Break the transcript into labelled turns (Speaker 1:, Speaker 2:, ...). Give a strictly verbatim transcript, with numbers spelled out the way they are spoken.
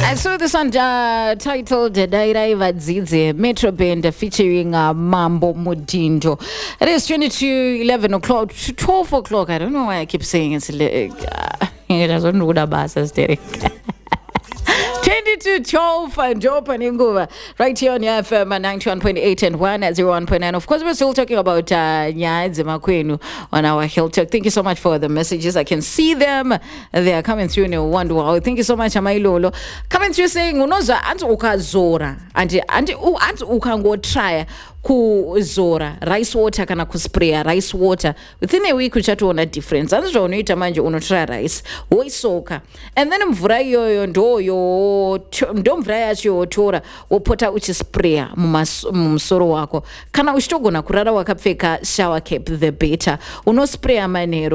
Speaker 1: I saw this one uh, titled Dairai Vadzidze Metro Band featuring uh, Mambo Mudindo. It is twenty-two, eleven o'clock, twelve o'clock. I don't know why I keep saying it's like, uh, it doesn't know the bass, Derek. twenty-two twelve and open Nguva right here on your F M ninety-one point eight and one at zero one point nine. Of course, we're still talking about uh, Makwenu on our Health Talk. Thank you so much for the messages. I can see them. They are coming through in a wonder. Wow. Thank you so much, Amailolo. Coming through saying, Unoza, Anti Ukazora, and Anti Ukango try. Kuzora rice water kana kusprayer rice water within a week uchatoona difference anzvo unoita manje unotry rice woisoka and then mvura iyoyo ndoyo ndo mvura yacho yotora wopota uchisprayer mumusoro wako kana uchitogona kurara wakapfeka shower cap the better unosprayer manero